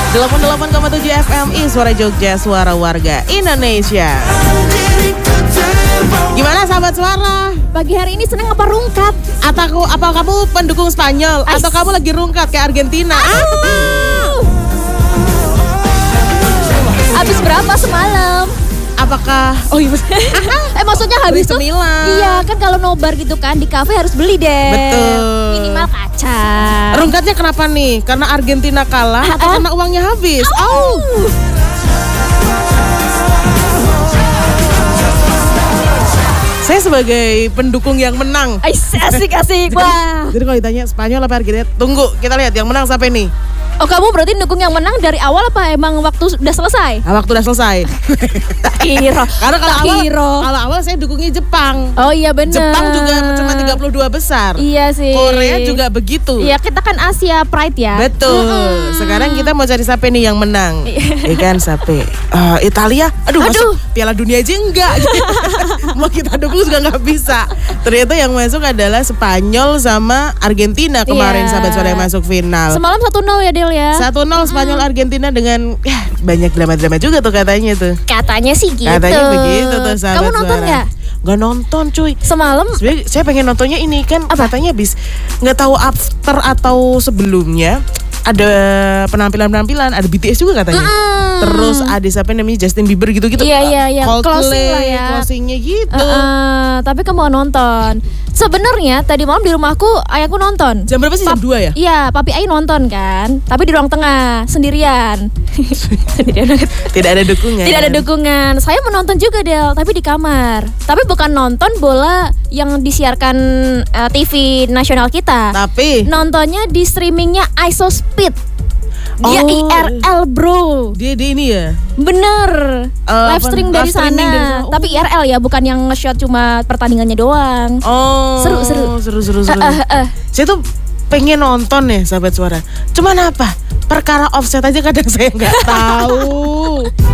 88,7 FMI Suara Jogja, suara warga Indonesia. Gimana sahabat suara? Pagi hari ini seneng apa rungkat? Atau apa kamu pendukung Spanyol? Atau kamu lagi rungkat kayak Argentina? Habis berapa semalam? Apakah maksudnya habis tuh? Cemilan. Iya kan kalau nobar gitu kan di kafe harus beli deh. Betul. Minimal kaca. Rungkatnya kenapa nih? Karena Argentina kalah atau karena uangnya habis? Saya sebagai pendukung yang menang. Asik. Wah. Jadi kalau ditanya Spanyol apa Argentina, tunggu kita lihat yang menang sampai nih. Oh, kamu berarti dukung yang menang dari awal apa emang waktu udah selesai? Nah, waktu udah selesai. Kira. Karena kalau awal saya dukungnya Jepang. Oh iya benar. Jepang juga cuma 32 besar. Iya sih. Korea juga begitu. Iya, kita kan Asia Pride ya. Betul. Sekarang kita mau cari siapa nih yang menang? Ikan siapa? Italia. Aduh. Masuk Piala Dunia aja enggak. Mau kita dukung juga nggak bisa. Ternyata yang masuk adalah Spanyol sama Argentina kemarin, sahabat suara yang masuk final. Semalam 1-0 ya Del ya. 1-0 Spanyol Argentina dengan banyak drama-drama juga tuh katanya tuh. Katanya sih gitu. Katanya begitu tuh sahabat. Kamu nonton nggak? Nggak nonton cuy. Semalam sebenarnya saya pengen nontonnya ini kan. Katanya habis nggak tahu after atau sebelumnya ada penampilan ada BTS juga katanya. Terus ada siapa namanya Justin Bieber gitu-gitu. Iya. Closing lah ya. Closingnya gitu. Tapi kamu mau nonton. Sebenarnya tadi malam di rumahku ayahku nonton. Jam berapa sih? Jam 2 ya? Iya, papi Ai nonton kan. Tapi di ruang tengah sendirian. Tidak ada dukungan. Tidak ada dukungan. Saya menonton juga Del, tapi di kamar. Tapi bukan nonton bola yang disiarkan TV nasional kita. Tapi nontonnya di streamingnya iSoSpeed. Dia IRL bro. Dia ini ya? Bener. Live stream dari sana. Tapi IRL ya, bukan yang nge-shot cuma pertandingannya doang. Seru. Saya tuh pengen nonton ya sahabat suara. Cuman apa? Perkara offset aja kadang saya nggak tahu.